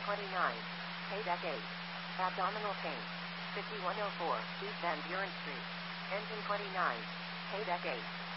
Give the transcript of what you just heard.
29. Payback 8. Abdominal pain. 5104 East Van Buren Street. Engine 29. Payback 8.